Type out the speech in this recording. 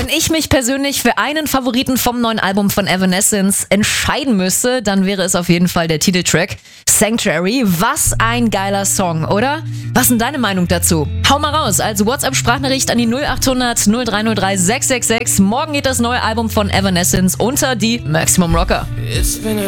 Wenn ich mich persönlich für einen Favoriten vom neuen Album von Evanescence entscheiden müsste, dann wäre es auf jeden Fall der Titeltrack Sanctuary. Was ein geiler Song, oder? Was ist denn deine Meinung dazu? Hau mal raus als WhatsApp-Sprachnachricht an die 0800 0303 666. Morgen geht das neue Album von Evanescence unter die Maximum Rocker. It's been a